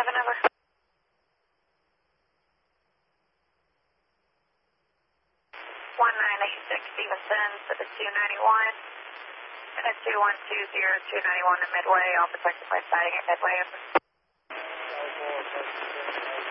over. 1986 Stevenson to the 291. And a 2120 291 at Midway, all protected by siding at Midway. Over.